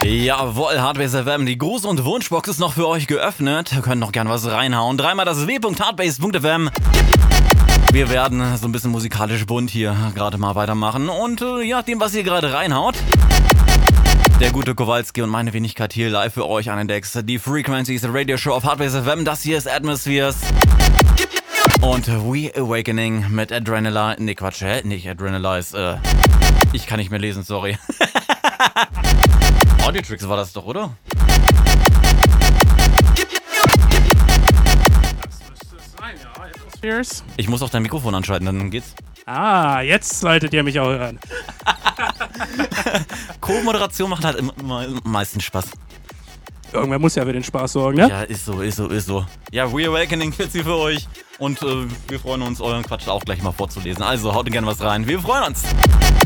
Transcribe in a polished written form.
Jawohl, Hardbase FM, die Gruß- und Wunschbox ist noch für euch geöffnet. Ihr könnt noch gern was reinhauen. Dreimal das w.hardbase.fm. Wir werden so ein bisschen musikalisch bunt hier gerade mal weitermachen. Und je nachdem, was ihr gerade reinhaut, der gute Kowalski und meine Wenigkeit hier live für euch an den Decks. Die Frequencies, Radio Show auf Hardbase FM. Das hier ist Atmospheres. Und We Awakening mit Adrenalize. Ne, Quatsch, nicht Adrenalize. Ich kann nicht mehr lesen, sorry. Audio-Tricks war das doch, oder? Das müsste es sein, ja. Atmospheres. Ich muss auch dein Mikrofon anschalten, dann geht's. Ah, jetzt solltet ihr mich auch hören. Co-Moderation macht halt immer am meisten Spaß. Irgendwer muss ja für den Spaß sorgen, ne? Ja, ist so. Ja, We Awakening wird sie für euch. Und wir freuen uns, euren Quatsch auch gleich mal vorzulesen. Also haut gerne was rein. Wir freuen uns.